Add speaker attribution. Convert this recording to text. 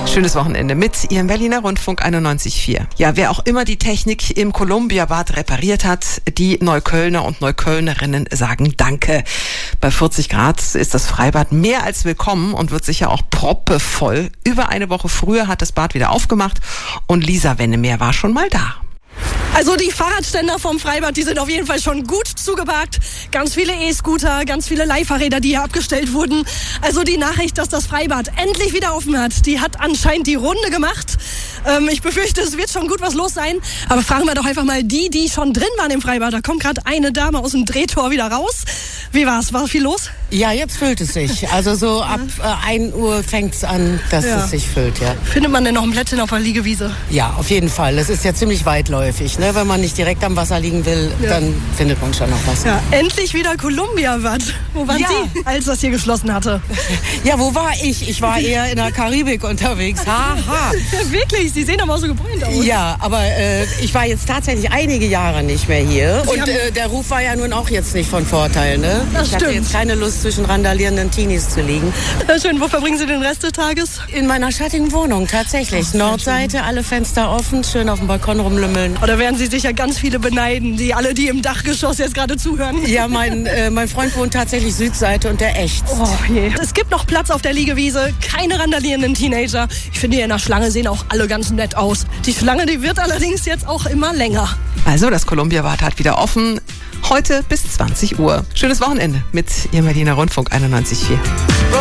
Speaker 1: Schönes Wochenende mit Ihrem Berliner Rundfunk 91.4. Ja, wer auch immer die Technik im Columbia-Bad repariert hat, die Neuköllner und Neuköllnerinnen sagen Danke. Bei 40 Grad ist das Freibad mehr als willkommen und wird sicher auch proppevoll. Über eine Woche früher hat das Bad wieder aufgemacht und Lisa Wennemeer war schon mal da.
Speaker 2: Also die Fahrradständer vom Freibad, die sind auf jeden Fall schon gut zugeparkt. Ganz viele E-Scooter, ganz viele Leihfahrräder, die hier abgestellt wurden. Also die Nachricht, dass das Freibad endlich wieder offen hat, die hat anscheinend die Runde gemacht. Ich befürchte, es wird schon gut was los sein. Aber fragen wir doch einfach mal die schon drin waren im Freibad. Da kommt gerade eine Dame aus dem Drehtor wieder raus. Wie war's? War viel los?
Speaker 3: Ja, jetzt füllt es sich. Also so ab 1 Uhr fängt es an, dass es sich füllt, ja.
Speaker 2: Findet man denn noch ein Plätzchen auf der Liegewiese?
Speaker 3: Ja, auf jeden Fall. Es ist ja ziemlich weitläufig, ne? Wenn man nicht direkt am Wasser liegen will, dann findet man schon noch was.
Speaker 2: Ja, endlich wieder Columbia-Bad. Wo waren Sie, als das hier geschlossen hatte?
Speaker 3: Ja, wo war ich? Ich war eher in der Karibik unterwegs. Haha.
Speaker 2: Ja, wirklich, Sie sehen aber auch so gebräunt aus.
Speaker 3: Ja, aber ich war jetzt tatsächlich einige Jahre nicht mehr hier. Und der Ruf war ja nun auch jetzt nicht von Vorteil, ne?
Speaker 2: Das
Speaker 3: ich hatte jetzt keine Lust, zwischen randalierenden Teenies zu liegen.
Speaker 2: Ja, schön. Wo verbringen Sie den Rest des Tages?
Speaker 3: In meiner schattigen Wohnung, tatsächlich.
Speaker 2: Ach,
Speaker 3: Nordseite, alle Fenster offen, schön auf dem Balkon rumlümmeln.
Speaker 2: Oder werden Sie sicher ganz viele beneiden, die im Dachgeschoss jetzt gerade zuhören?
Speaker 3: Ja, mein Freund wohnt tatsächlich Südseite und der ächzt.
Speaker 2: Oh je. Es gibt noch Platz auf der Liegewiese, keine randalierenden Teenager. Ich finde, hier in der Schlange sehen auch alle ganz nett aus. Die Schlange, die wird allerdings jetzt auch immer länger.
Speaker 1: Also, das Columbia-Bad hat wieder offen. Heute bis 20 Uhr. Schönes Wochenende mit Ihrem Berliner Rundfunk 91.4.